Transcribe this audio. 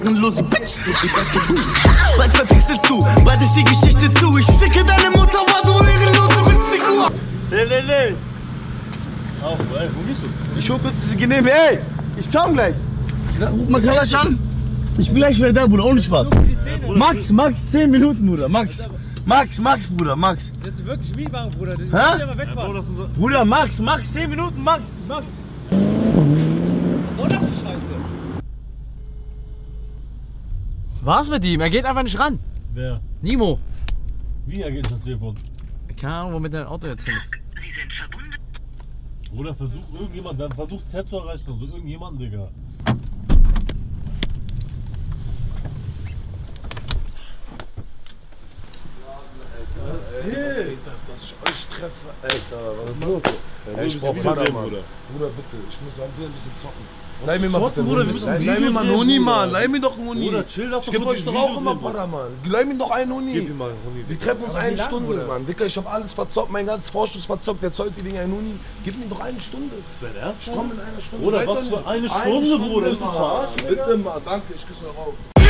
Lose Bitch, bald verpixelst du, bald ist die Geschichte zu. Ich ficke deine Mutter, war du ehrenlose Witzfigur. Nee. Auf, ey, wo gehst du? Ich hol kurz diese Genehme, ey! Ich komm gleich! Ruf mal Kalasch an! Ich bin gleich wieder da, Bruder, ohne Spaß! Max, 10 Minuten, Bruder, Max, Bruder, Max! Das ist wirklich Mietwagen, Bruder. Das Hä? ja mal wegfahren. Bruder, Max, 10 Minuten, Max! Was soll das die Scheiße? Was mit ihm? Er geht einfach nicht ran. Wer? Nimo. Wie er geht das Telefon? Keine Ahnung, womit dein Auto jetzt hin ist. Oder versucht Z zu erreichen, also irgendjemanden, Digga. Was geht ab, dass ich euch treffe? Alter, was ist los? Ey, ich brauch Vater, Mann. Bruder, bitte, ich muss am ein bisschen zocken. Leih mir mal bitte, Bruder, wir müssen leih mir mal einen Huni, Mann. Leih mir doch einen Huni. Bruder, chill, lass ich geb euch doch auch immer Vater, Mann. Leih mir doch einen Huni. Gib ihm mal einen Huni. Wir treffen uns eine Stunde, Mann. Dicker, ich hab alles verzockt, mein ganzes Vorschuss verzockt. Der zollt die Dinge einen Huni. Gib mir doch eine Stunde. Ist dein Ernst? Ich komm in einer Stunde. Bruder, was für eine Stunde, Bruder? Ist das verarschen? Bitte mal, danke, ich küsse euch auf.